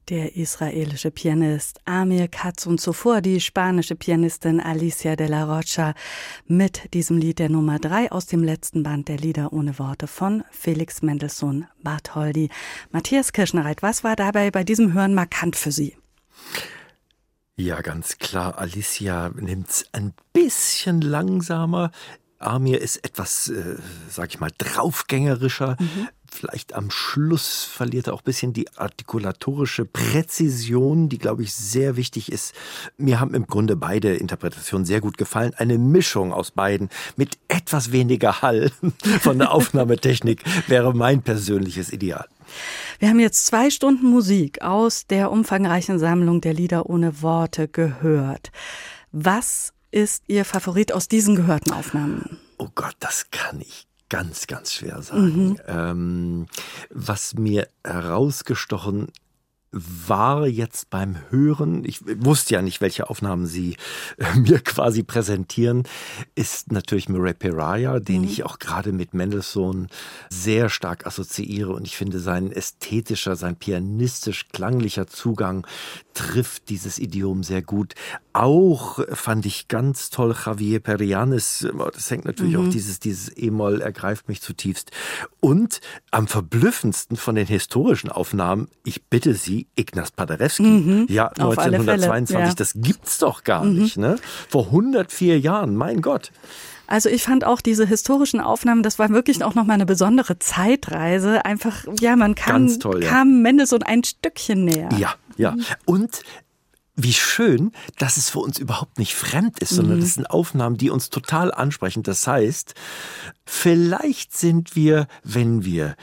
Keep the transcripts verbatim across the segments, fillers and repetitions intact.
Der israelische Pianist Amir Katz und zuvor die spanische Pianistin Alicia de la Rocha mit diesem Lied der Nummer drei aus dem letzten Band der Lieder ohne Worte von Felix Mendelssohn Bartholdy. Matthias Kirschner-Reit, was war dabei bei diesem Hören markant für Sie? Ja, ganz klar, Alicia nimmt's ein bisschen langsamer. Amir ist etwas, äh, sag ich mal, draufgängerischer. Mhm. Vielleicht am Schluss verliert er auch ein bisschen die artikulatorische Präzision, die, glaube ich, sehr wichtig ist. Mir haben im Grunde beide Interpretationen sehr gut gefallen. Eine Mischung aus beiden mit etwas weniger Hall von der Aufnahmetechnik wäre mein persönliches Ideal. Wir haben jetzt zwei Stunden Musik aus der umfangreichen Sammlung der Lieder ohne Worte gehört. Was ist Ihr Favorit aus diesen gehörten Aufnahmen? Oh Gott, das kann ich ganz, ganz schwer sagen. Mhm. Ähm, was mir herausgestochen war jetzt beim Hören, ich wusste ja nicht, welche Aufnahmen Sie äh, mir quasi präsentieren, ist natürlich Murray Peraya, den mhm. ich auch gerade mit Mendelssohn sehr stark assoziiere. Und ich finde, sein ästhetischer, sein pianistisch-klanglicher Zugang trifft dieses Idiom sehr gut. Auch fand ich ganz toll Javier Perianes, das hängt natürlich mhm. auch, dieses, dieses E-Moll ergreift mich zutiefst. Und am verblüffendsten von den historischen Aufnahmen, ich bitte Sie, Ignaz Paderewski. Mhm. Ja, neunzehnhundertzweiundzwanzig, ja. Das gibt's doch gar mhm. nicht, ne? Vor hundertvier Jahren, mein Gott. Also ich fand auch diese historischen Aufnahmen, das war wirklich auch nochmal eine besondere Zeitreise. Einfach, ja, man kam, toll, ja. kam Mendelssohn ein Stückchen näher. Ja, ja. Und wie schön, dass es für uns überhaupt nicht fremd ist, sondern das sind Aufnahmen, die uns total ansprechen. Das heißt, vielleicht sind wir, wenn wir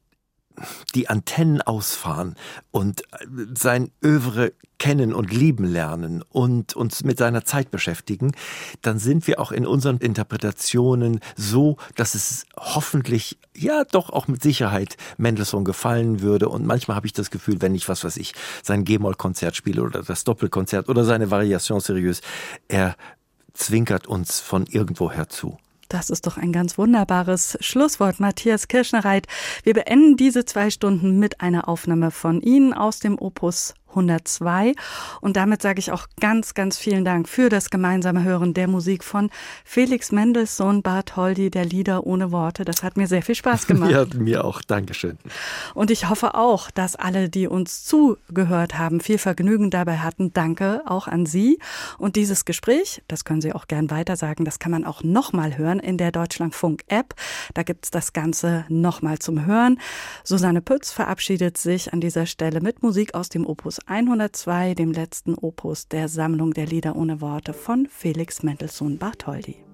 die Antennen ausfahren und sein Övre kennen und lieben lernen und uns mit seiner Zeit beschäftigen, dann sind wir auch in unseren Interpretationen so, dass es hoffentlich, ja doch auch mit Sicherheit Mendelssohn gefallen würde. Und manchmal habe ich das Gefühl, wenn ich, was weiß ich, sein G-Moll-Konzert spiele oder das Doppelkonzert oder seine Variation Sérieuse, er zwinkert uns von irgendwoher zu. Das ist doch ein ganz wunderbares Schlusswort, Matthias Kirschner-Reit. Wir beenden diese zwei Stunden mit einer Aufnahme von Ihnen aus dem Opus hundertzwei. Und damit sage ich auch ganz, ganz vielen Dank für das gemeinsame Hören der Musik von Felix Mendelssohn Bartholdy, der Lieder ohne Worte. Das hat mir sehr viel Spaß gemacht. Ja, mir auch. Dankeschön. Und ich hoffe auch, dass alle, die uns zugehört haben, viel Vergnügen dabei hatten. Danke auch an Sie. Und dieses Gespräch, das können Sie auch gern weitersagen, das kann man auch nochmal hören in der Deutschlandfunk-App. Da gibt's das Ganze nochmal zum Hören. Susanne Pütz verabschiedet sich an dieser Stelle mit Musik aus dem Opus hundertzwei, dem letzten Opus der Sammlung der Lieder ohne Worte von Felix Mendelssohn Bartholdy.